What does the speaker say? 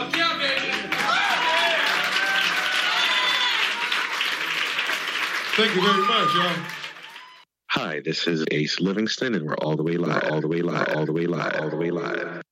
Thank you very much, y'all. Hi, this is Ace Livingston, and we're all the way live, all the way live, all the way live, all the way live.